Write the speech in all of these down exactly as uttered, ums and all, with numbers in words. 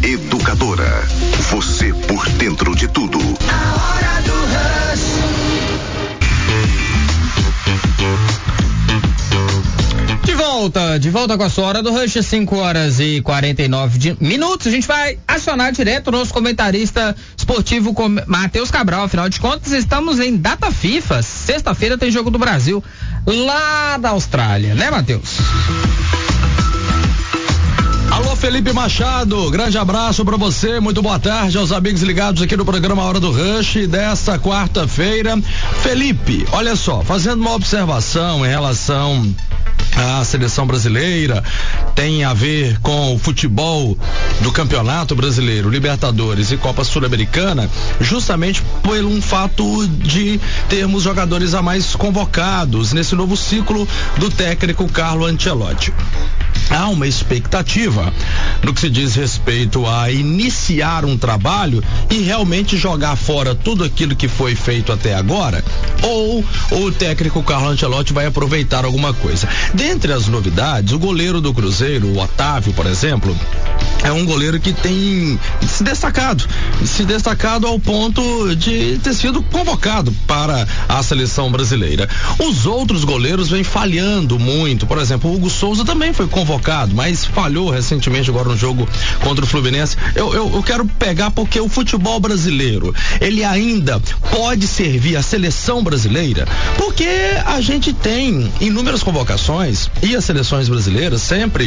Educadora, você por dentro de tudo. A hora do Rush. De volta, de volta com a sua hora do Rush, cinco horas e quarenta e nove de minutos. A gente vai acionar direto o nosso comentarista esportivo com Matheus Cabral. Afinal de contas, estamos em data FIFA. Sexta-feira tem jogo do Brasil lá da Austrália, né, Matheus? Alô, Felipe Machado, grande abraço pra você, muito boa tarde aos amigos ligados aqui no programa Hora do Rush desta quarta-feira. Felipe, olha só, fazendo uma observação em relação à seleção brasileira, tem a ver com o futebol do Campeonato Brasileiro, Libertadores e Copa Sul-Americana, justamente por um fato de termos jogadores a mais convocados nesse novo ciclo do técnico Carlo Ancelotti. Há uma expectativa no que se diz respeito a iniciar um trabalho e realmente jogar fora tudo aquilo que foi feito até agora, ou o técnico Carlo Ancelotti vai aproveitar alguma coisa. Dentre as novidades, o goleiro do Cruzeiro, o Otávio, por exemplo, é um goleiro que tem se destacado, se destacado ao ponto de ter sido convocado para a seleção brasileira. Os outros goleiros vêm falhando muito, por exemplo, o Hugo Souza também foi convocado, mas falhou recentemente agora no jogo contra o Fluminense. Eu, eu, eu quero pegar porque o futebol brasileiro, ele ainda pode servir a seleção brasileira, porque a gente tem inúmeras convocações e as seleções brasileiras sempre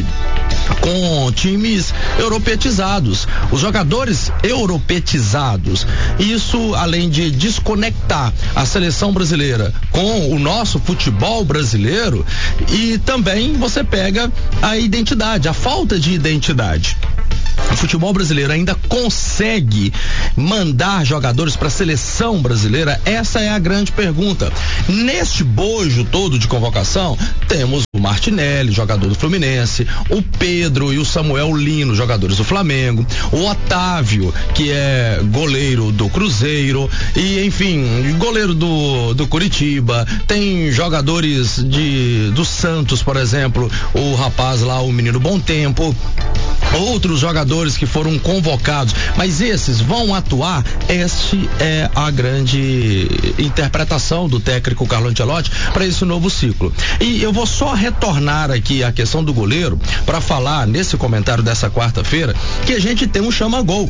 com times europeizados, os jogadores europeizados. Isso, além de desconectar a seleção brasileira com o nosso futebol brasileiro, e também você pega a identidade, a falta de identidade. O futebol brasileiro ainda consegue mandar jogadores para a seleção brasileira? Essa é a grande pergunta. Neste bojo todo de convocação, temos o Martinelli, jogador do Fluminense, o Pedro e o Samuel Lino, jogadores do Flamengo, o Otávio, que é goleiro do Cruzeiro, e enfim, goleiro do, do Curitiba, tem jogadores de, do Santos, por exemplo, o rapaz lá, o menino Bom Tempo, outros jogadores que foram convocados, mas esses vão atuar? Este é a grande interpretação do técnico Carlo Ancelotti para esse novo ciclo. E eu vou só retornar aqui a questão do goleiro para falar nesse comentário dessa quarta-feira que a gente tem um chama-gol.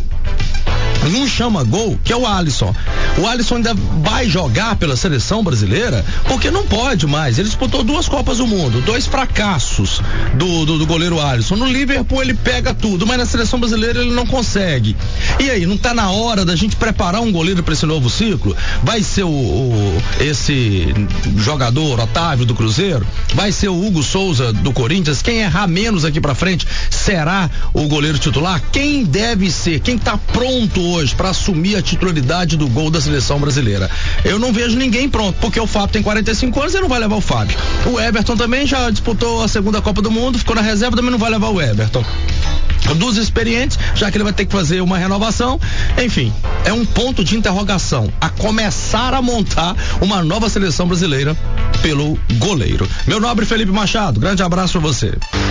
E um chama-gol que é o Alisson. O Alisson ainda vai jogar pela seleção brasileira porque não pode mais. Ele disputou duas Copas do Mundo, dois fracassos do, do, do goleiro Alisson. No Liverpool ele pega tudo, mas na seleção brasileira ele não consegue. E aí, não tá na hora da gente preparar um goleiro para esse novo ciclo? Vai ser o, o esse jogador Otávio do Cruzeiro? Vai ser o Hugo Souza do Corinthians? Quem errar menos aqui pra frente será o goleiro titular? Quem deve ser? Quem tá pronto hoje para assumir a titularidade do gol da seleção brasileira? Eu não vejo ninguém pronto, porque o Fábio tem quarenta e cinco anos e não vai levar o Fábio. O Everton também já disputou a segunda Copa do Mundo, ficou na reserva, também não vai levar o Everton. Dos experientes, já que ele vai ter que fazer uma renovação, enfim, é um ponto de interrogação a começar a montar uma nova seleção brasileira pelo goleiro. Meu nobre Felipe Machado, grande abraço pra você.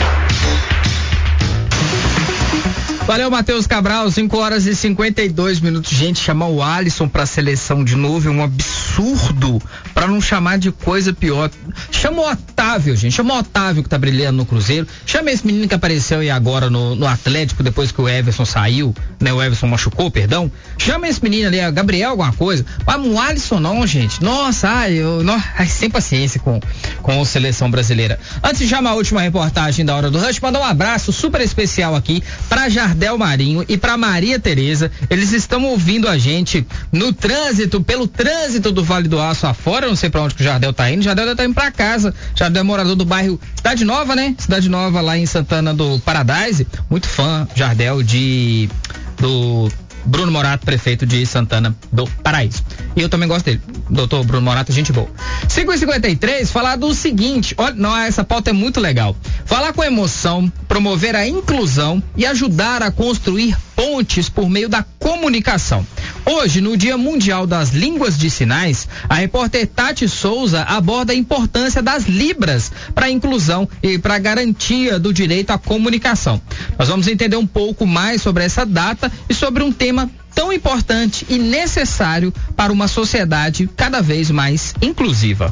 Valeu, Matheus Cabral, cinco horas e cinquenta e dois minutos. Gente, chamar o Alisson pra seleção de novo é um absurdo, pra não chamar de coisa pior. Chama o Otávio, gente, chama o Otávio que tá brilhando no Cruzeiro, chama esse menino que apareceu aí agora no, no Atlético, depois que o Everson saiu, né, o Everson machucou, perdão, chama esse menino ali, Gabriel alguma coisa, mas o Alisson não, gente, nossa, ai, eu, não, ai, sem paciência com, com a seleção brasileira. Antes de chamar a última reportagem da Hora do Rush, mandar um abraço super especial aqui pra Jardel Marinho e pra Maria Tereza. Eles estão ouvindo a gente no trânsito, pelo trânsito do Vale do Aço afora. Eu não sei pra onde que o Jardel tá indo. O Jardel tá indo pra casa. Jardel é morador do bairro Cidade Nova, né? Cidade Nova, lá em Santana do Paradise. Muito fã, Jardel, de do Bruno Morato, prefeito de Santana do Paraíso. E eu também gosto dele. Doutor Bruno Morato, gente boa. cinco e cinquenta e três, falar do seguinte, olha, não, essa pauta é muito legal. Falar com emoção, promover a inclusão e ajudar a construir pontes por meio da comunicação. Hoje, no Dia Mundial das Línguas de Sinais, a repórter Tati Souza aborda a importância das libras para a inclusão e para a garantia do direito à comunicação. Nós vamos entender um pouco mais sobre essa data e sobre um tema tão importante e necessário para uma sociedade cada vez mais inclusiva.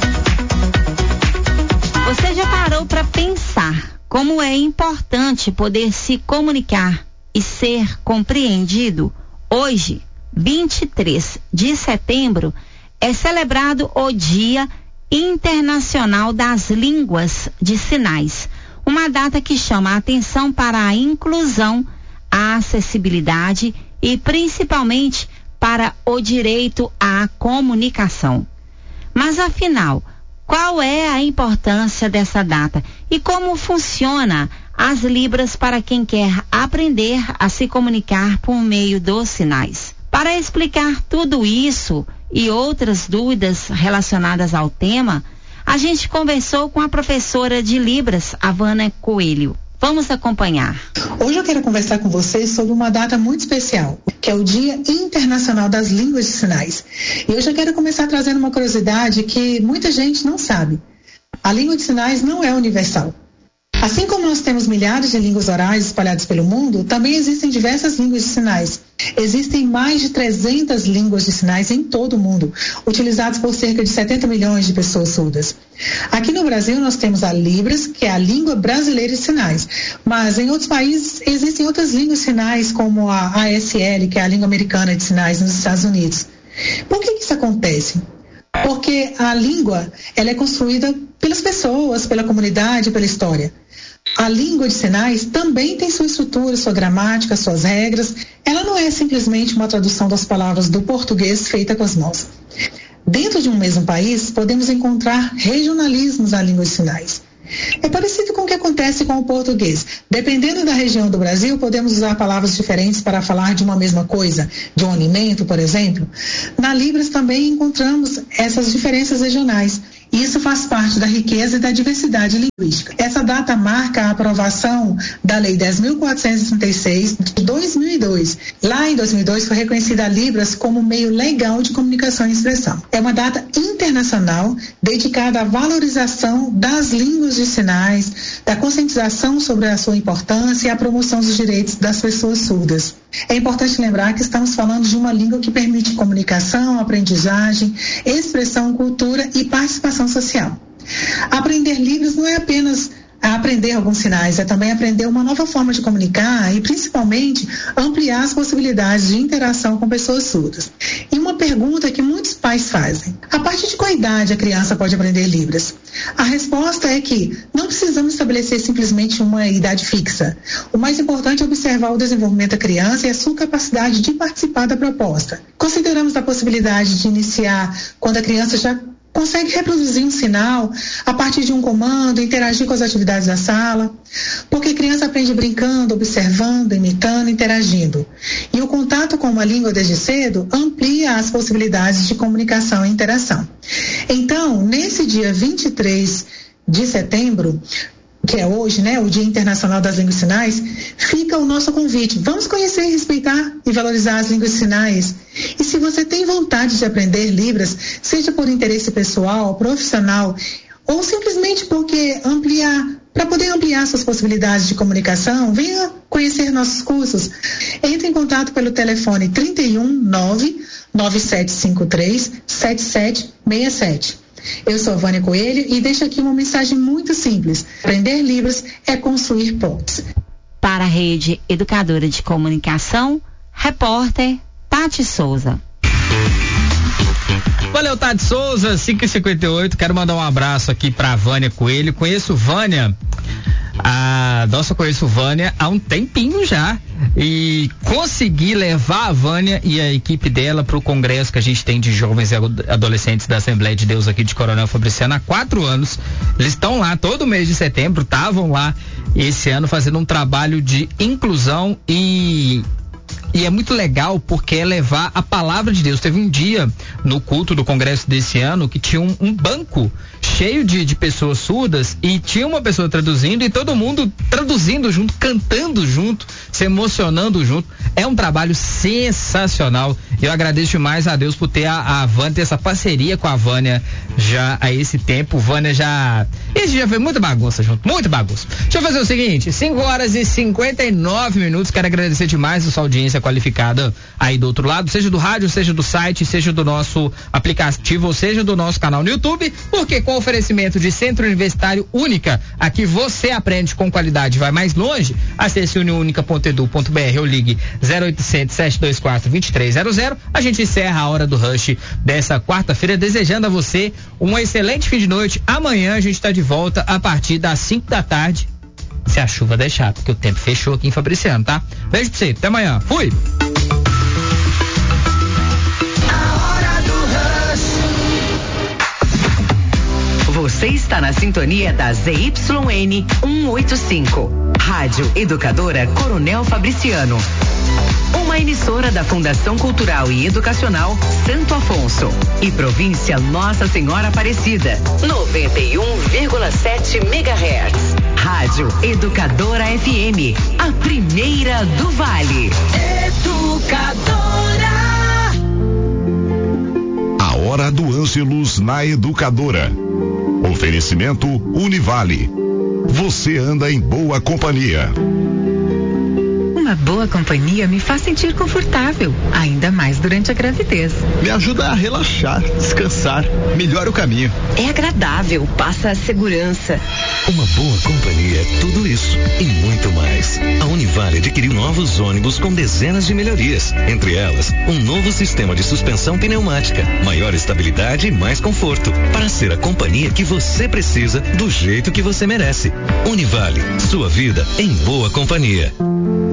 Você já parou para pensar como é importante poder se comunicar e ser compreendido? Hoje, vinte e três de setembro, é celebrado o Dia Internacional das Línguas de Sinais, uma data que chama a atenção para a inclusão, a acessibilidade e principalmente para o direito à comunicação. Mas afinal, qual é a importância dessa data e como funciona as libras para quem quer aprender a se comunicar por meio dos sinais? Para explicar tudo isso e outras dúvidas relacionadas ao tema, a gente conversou com a professora de Libras, a Vânia Coelho. Vamos acompanhar. Hoje eu quero conversar com vocês sobre uma data muito especial, que é o Dia Internacional das Línguas de Sinais. E eu já quero começar trazendo uma curiosidade que muita gente não sabe. A língua de sinais não é universal. Assim como nós temos milhares de línguas orais espalhadas pelo mundo, também existem diversas línguas de sinais. Existem mais de trezentas línguas de sinais em todo o mundo, utilizadas por cerca de setenta milhões de pessoas surdas. Aqui no Brasil nós temos a Libras, que é a língua brasileira de sinais, mas em outros países existem outras línguas de sinais, como a A S L, que é a língua americana de sinais nos Estados Unidos. Por que isso acontece? Porque a língua ela é construída pelas pessoas, pela comunidade, pela história. A língua de sinais também tem sua estrutura, sua gramática, suas regras. Ela não é simplesmente uma tradução das palavras do português feita com as mãos. Dentro de um mesmo país, podemos encontrar regionalismos na língua de sinais. É parecido com o que acontece com o português. Dependendo da região do Brasil, podemos usar palavras diferentes para falar de uma mesma coisa, de um alimento, por exemplo. Na Libras também encontramos essas diferenças regionais. Isso faz parte da riqueza e da diversidade linguística. Essa data marca a aprovação da Lei dez mil quatrocentos e trinta e seis de dois mil e dois. Lá em dois mil e dois foi reconhecida a Libras como meio legal de comunicação e expressão. É uma data internacional dedicada à valorização das línguas de sinais, da conscientização sobre a sua importância e à promoção dos direitos das pessoas surdas. É importante lembrar que estamos falando de uma língua que permite comunicação, aprendizagem, expressão, cultura e participação social. Aprender Libras não é apenas aprender alguns sinais, é também aprender uma nova forma de comunicar e, principalmente, ampliar as possibilidades de interação com pessoas surdas. E uma pergunta que muitos pais fazem: a partir de qual idade a criança pode aprender Libras? A resposta é que não precisamos estabelecer simplesmente uma idade fixa. O mais importante é observar o desenvolvimento da criança e a sua capacidade de participar da proposta. Consideramos a possibilidade de iniciar quando a criança já consegue reproduzir um sinal a partir de um comando, interagir com as atividades da sala, porque a criança aprende brincando, observando, imitando, interagindo. E o contato com uma língua desde cedo amplia as possibilidades de comunicação e interação. Então, nesse dia vinte e três de setembro, que é hoje, né, o Dia Internacional das Línguas de Sinais, fica o nosso convite. Vamos conhecer, respeitar e valorizar as línguas de sinais. E se você tem vontade de aprender Libras, seja por interesse pessoal, profissional, ou simplesmente porque ampliar, para poder ampliar suas possibilidades de comunicação, venha conhecer nossos cursos. Entre em contato pelo telefone trinta e um, nove, nove sete cinco três, sete sete seis sete. Eu sou a Vânia Coelho e deixo aqui uma mensagem muito simples. Aprender Libras é construir pontes. Para a Rede Educadora de Comunicação, repórter Tati Souza. Valeu, Tati Souza, cinco e cinquenta e oito. Quero mandar um abraço aqui para a Vânia Coelho. Conheço Vânia, a nossa, conheço Vânia há um tempinho já. E consegui levar a Vânia e a equipe dela para o congresso que a gente tem de jovens e adolescentes da Assembleia de Deus aqui de Coronel Fabriciano há quatro anos. Eles estão lá todo mês de setembro, estavam lá esse ano fazendo um trabalho de inclusão e E é muito legal porque é levar a palavra de Deus. Teve um dia no culto do congresso desse ano que tinha um, um banco cheio de, de pessoas surdas e tinha uma pessoa traduzindo e todo mundo traduzindo junto, cantando junto, se emocionando junto. É um trabalho sensacional. Eu agradeço demais a Deus por ter a, a Vânia, ter essa parceria com a Vânia já há esse tempo. Vânia já. Esse já foi muita bagunça junto, muita bagunça. Deixa eu fazer o seguinte: cinco horas e cinquenta e nove minutos. Quero agradecer demais a sua audiência qualificada aí do outro lado, seja do rádio, seja do site, seja do nosso aplicativo, ou seja do nosso canal no YouTube, porque com o oferecimento de Centro Universitário Única, aqui você aprende com qualidade, vai mais longe. Acesse uniunica ponto edu ponto br ou ligue zero oitocentos, sete dois quatro, dois três zero zero. A gente encerra a hora do Rush dessa quarta-feira, desejando a você um excelente fim de noite. Amanhã a gente está de volta a partir das cinco da tarde, se a chuva deixar, porque o tempo fechou aqui em Fabriciano, tá? Beijo pra você, até amanhã, fui! Você está na sintonia da Z Y N cento e oitenta e cinco, Rádio Educadora Coronel Fabriciano. Uma emissora da Fundação Cultural e Educacional Santo Afonso e Província Nossa Senhora Aparecida, noventa e um vírgula sete megahertz. Rádio Educadora F M, a primeira do Vale. Educadora. A hora do Ângelus na Educadora. Oferecimento Univale. Você anda em boa companhia. Uma boa companhia me faz sentir confortável, ainda mais durante a gravidez. Me ajuda a relaxar, descansar, melhora o caminho. É agradável, passa a segurança. Uma boa companhia é tudo isso e muito mais. A Univale adquiriu novos ônibus com dezenas de melhorias, entre elas um novo sistema de suspensão pneumática, maior estabilidade e mais conforto, para ser a companhia que você precisa do jeito que você merece. Univale, sua vida em boa companhia.